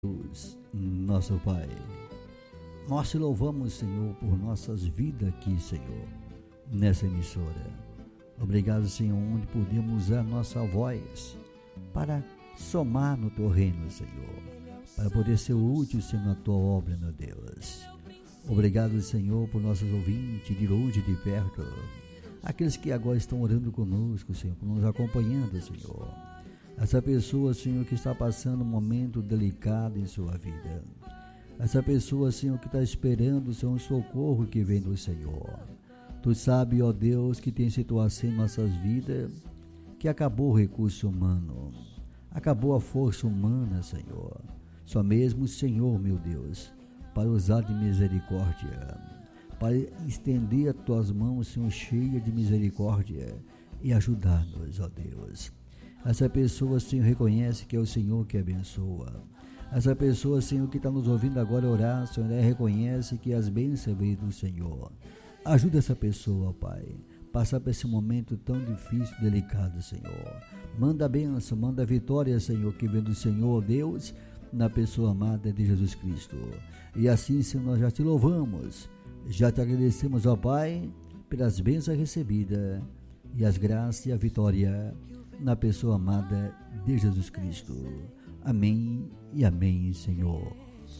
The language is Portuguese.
Deus, nosso Pai, nós te louvamos, Senhor, por nossas vidas aqui, Senhor, nessa emissora. Obrigado, Senhor, onde podemos usar nossa voz para somar no teu reino, Senhor, para poder ser útil, Senhor, na tua obra, meu Deus. Obrigado, Senhor, por nossos ouvintes de longe e de perto, aqueles que agora estão orando conosco, Senhor, nos acompanhando, Senhor. Essa pessoa, Senhor, que está passando um momento delicado em sua vida. Essa pessoa, Senhor, que está esperando, Senhor, um socorro que vem do Senhor. Tu sabes, ó Deus, que tem situação em nossas vidas que acabou o recurso humano, acabou a força humana, Senhor. Só mesmo o Senhor, meu Deus, para usar de misericórdia, para estender as tuas mãos, Senhor, cheias de misericórdia e ajudar-nos, ó Deus. Essa pessoa, Senhor, reconhece que é o Senhor que abençoa. Essa pessoa, Senhor, que está nos ouvindo agora orar, Senhor, reconhece que as bênçãos vêm do Senhor. Ajuda essa pessoa, Pai, passar por esse momento tão difícil, delicado, Senhor. Manda a bênção, manda a vitória, Senhor, que vem do Senhor, Deus, na pessoa amada de Jesus Cristo. E assim, Senhor, nós já te louvamos, já te agradecemos, ó Pai, pelas bênçãos recebidas e as graças e a vitória na pessoa amada de Jesus Cristo. Amém e amém, Senhor.